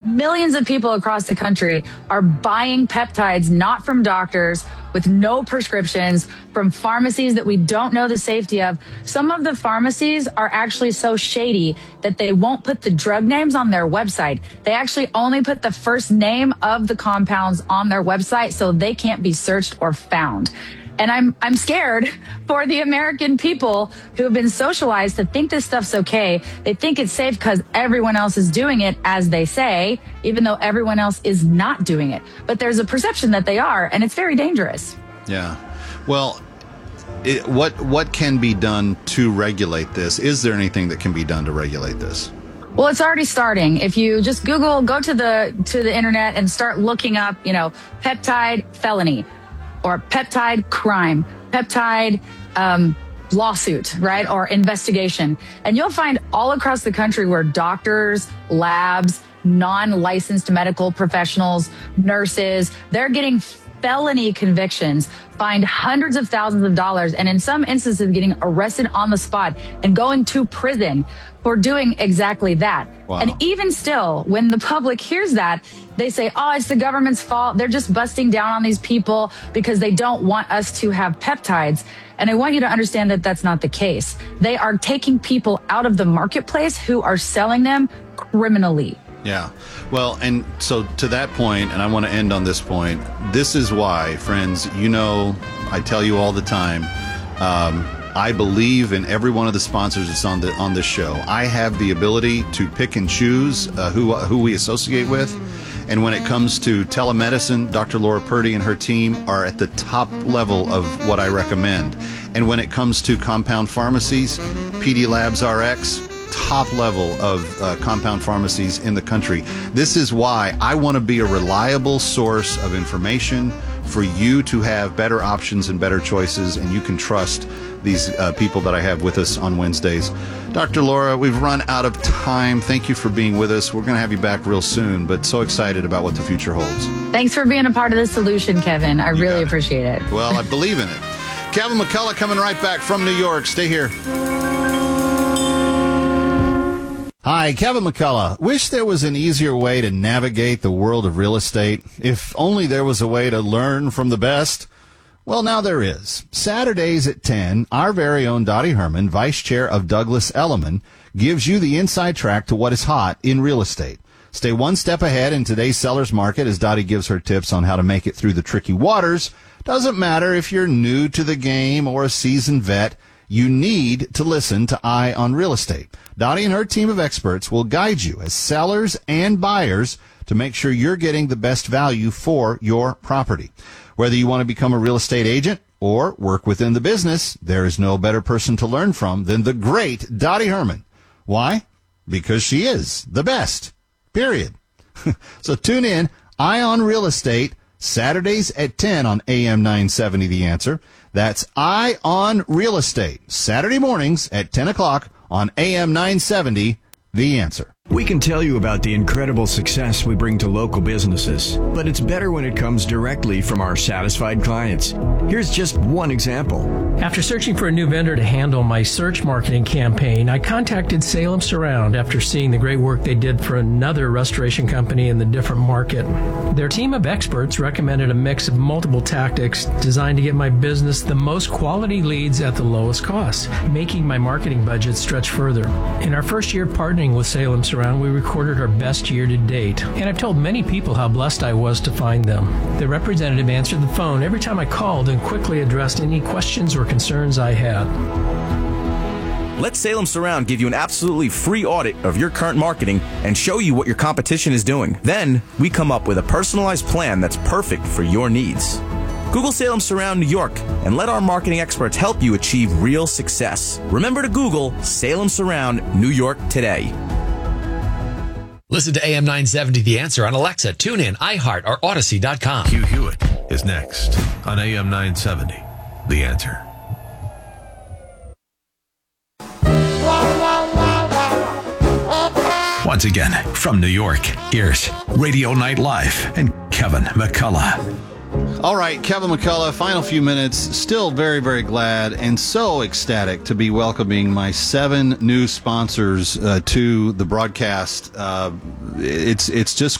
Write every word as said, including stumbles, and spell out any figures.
millions of people across the country are buying peptides not from doctors with no prescriptions, from pharmacies that we don't know the safety of. Some of the pharmacies are actually so shady that they won't put the drug names on their website. They actually only put the first name of the compounds on their website so they can't be searched or found. And I'm I'm scared for the American people who have been socialized to think this stuff's okay. They think it's safe because everyone else is doing it, as they say, even though everyone else is not doing it. But there's a perception that they are, and it's very dangerous. Yeah. Well, it, what what can be done to regulate this? Is there anything that can be done to regulate this? Well, it's already starting. If you just Google, go to the to the internet and start looking up, you know, peptide felony, or peptide crime, peptide um, lawsuit, right? Or investigation. And you'll find all across the country where doctors, labs, non-licensed medical professionals, nurses, they're getting felony convictions, fined hundreds of thousands of dollars, and in some instances getting arrested on the spot and going to prison for doing exactly that. Wow. And even still, when the public hears that, they say, oh, it's the government's fault. They're just busting down on these people because they don't want us to have peptides. And I want you to understand that that's not the case. They are taking people out of the marketplace who are selling them criminally. Yeah. Well, and so to that point, and I want to end on this point, this is why, friends, you know, I tell you all the time, um, I believe in every one of the sponsors that's on the on this show. I have the ability to pick and choose uh, who who we associate with. And when it comes to telemedicine, Doctor Laura Purdy and her team are at the top level of what I recommend. And when it comes to compound pharmacies, P D Labs R X, top level of uh, compound pharmacies in the country. This is why I want to be a reliable source of information for you to have better options and better choices, and you can trust these uh, people that I have with us on Wednesdays. Doctor Laura, we've run out of time. Thank you for being with us. We're going to have you back real soon, but so excited about what the future holds. Thanks for being a part of the solution, Kevin. I You really got it. appreciate it. Well, I believe in it. Kevin McCullough coming right back from New York. Stay here. Hi, Kevin McCullough. Wish there was an easier way to navigate the world of real estate. If only there was a way to learn from the best. Well, now there is. Saturdays at ten, our very own Dottie Herman, Vice Chair of Douglas Elliman, gives you the inside track to what is hot in real estate. Stay one step ahead in today's seller's market as Dottie gives her tips on how to make it through the tricky waters. Doesn't matter if you're new to the game or a seasoned vet. You need to listen to Eye on Real Estate. Dottie and her team of experts will guide you as sellers and buyers to make sure you're getting the best value for your property. Whether you want to become a real estate agent or work within the business, there is no better person to learn from than the great Dottie Herman. Why? Because she is the best. Period. So tune in, Eye on Real Estate, Saturdays at ten on A M nine seventy, The Answer. That's Eye on Real Estate, Saturday mornings at ten o'clock on A M nine seventy, The Answer. We can tell you about the incredible success we bring to local businesses, but it's better when it comes directly from our satisfied clients. Here's just one example. After searching for a new vendor to handle my search marketing campaign, I contacted Salem Surround after seeing the great work they did for another restoration company in the different market. Their team of experts recommended a mix of multiple tactics designed to get my business the most quality leads at the lowest cost, making my marketing budget stretch further. In our first year partnering with Salem Surround, we recorded our best year to date, and I've told many people how blessed I was to find them. The representative answered the phone every time I called and quickly addressed any questions or concerns I had. Let Salem Surround give you an absolutely free audit of your current marketing and show you what your competition is doing. Then, we come up with a personalized plan that's perfect for your needs. Google Salem Surround New York and let our marketing experts help you achieve real success. Remember to Google Salem Surround New York today. Listen to A M nine seventy The Answer on Alexa, TuneIn, iHeart, or Odyssey dot com. Hugh Hewitt is next on A M nine seventy, The Answer. Once again, from New York, here's Radio Night Live and Kevin McCullough. All right, Kevin McCullough, final few minutes. Still very, very glad and so ecstatic to be welcoming my seven new sponsors uh, to the broadcast. Uh, it's it's just